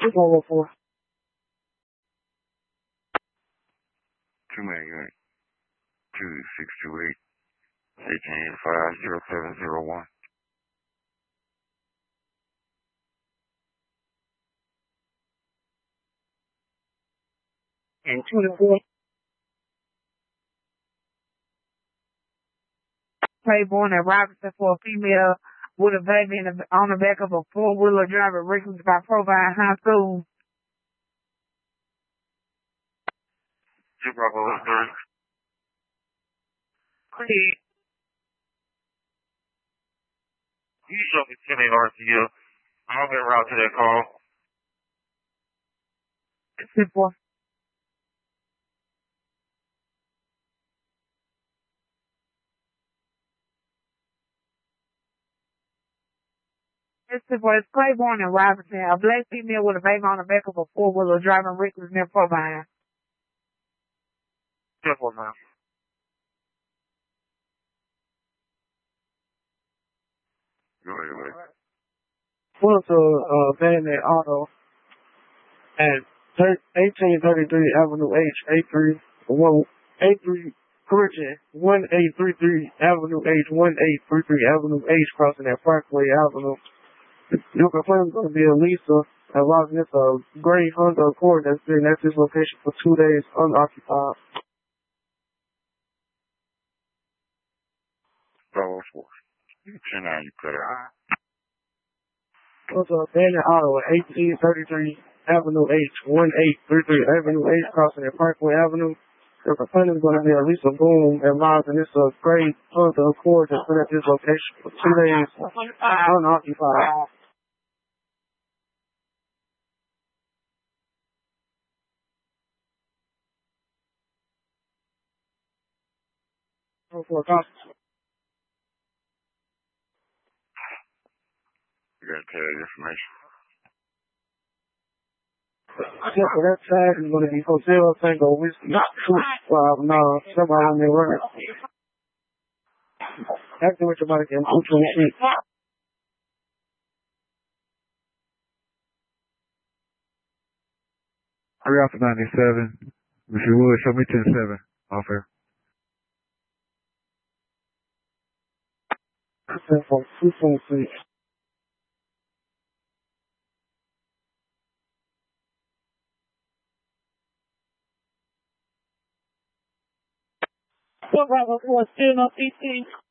114. 2-man unit 2628 1885-0701. And 24. Claiborne and Robinson for a female with a baby on the back of a four-wheeler driver reckless by Provine High School. Bravo 30. Clear. You show me 10 RTL. I'm en route to that call. 10-4. It's Claiborne and Robinson. A black female with a baby on the back of a four-wheeler driving reckless near Provine. 10-4, man. Go ahead, man. Pull up to Bandit Auto at 1833 Avenue H, correction, 1833 Avenue H, 1833 Avenue H, crossing at Parkway Avenue. Your complaint is going to be a Lisa involving this gray Honda Accord that's been at this location for 2 days unoccupied. Bravo 4. 10-9, you cut out. Also, Bandit Auto at 1833 Avenue H, 1833 Avenue H, crossing at Parkway Avenue. Your complaint is going to be a Lisa Boom involving this gray Honda Accord that's been at this location for 2 days unoccupied. For a conference. You got to tell that information. Yeah, for that tag is going to be Hotel Tango Whiskey 259 somebody word. Acting with your body in 226. Hurry off to 97. If you would, show me 10-7. Offer. 226. Bravo 4, still no 15.